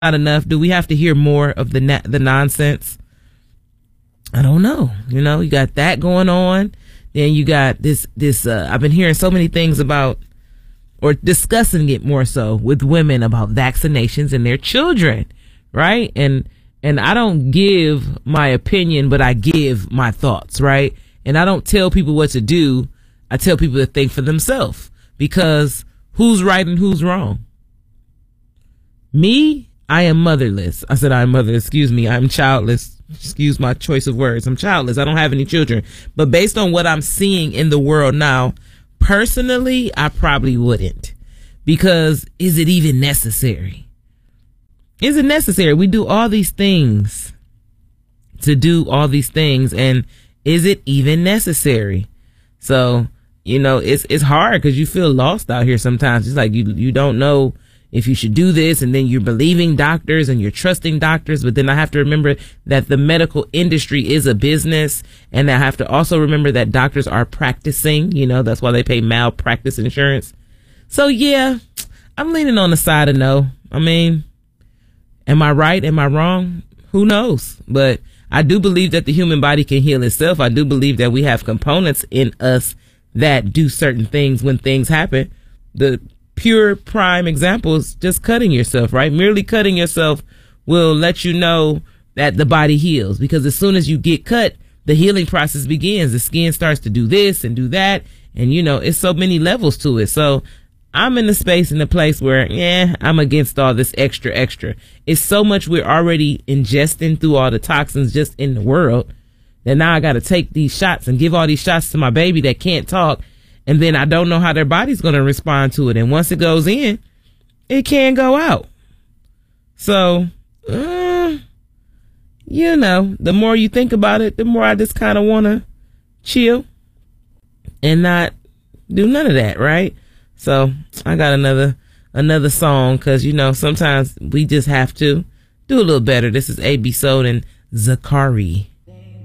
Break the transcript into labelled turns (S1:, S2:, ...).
S1: not enough? Do we have to hear more of the nonsense? I don't know. You know, you got that going on. Then you got this, I've been hearing so many things about, or discussing it more so with women about vaccinations and their children, right? And I don't give my opinion, but I give my thoughts, right? And I don't tell people what to do. I tell people to think for themselves, because who's right and who's wrong? Me, I am motherless. I said I am motherless. Excuse me. I'm childless. Excuse my choice of words. I'm childless. I don't have any children. But based on what I'm seeing in the world now, personally, I probably wouldn't. Because is it even necessary? Is it necessary? We do all these things to do all these things. And is it even necessary? So, you know, it's hard because you feel lost out here sometimes. It's like you don't know if you should do this, and then you're believing doctors and you're trusting doctors. But then I have to remember that the medical industry is a business. And I have to also remember that doctors are practicing, you know, that's why they pay malpractice insurance. So yeah, I'm leaning on the side of no. I mean, am I right? Am I wrong? Who knows? But I do believe that the human body can heal itself. I do believe that we have components in us that do certain things when things happen. The pure prime example is just cutting yourself, right? Merely cutting yourself will let you know that the body heals, because as soon as you get cut, the healing process begins. The skin starts to do this and do that. And, you know, it's so many levels to it. So I'm in the space, in the place where, I'm against all this extra. It's so much we're already ingesting through all the toxins just in the world that now I got to take these shots and give all these shots to my baby that can't talk. And then I don't know how their body's going to respond to it. And once it goes in, it can go out. So, you know, the more you think about it, the more I just kind of want to chill and not do none of that, right? So I got another song, because, you know, sometimes we just have to do a little better. This is A.B. Sold and Zakari.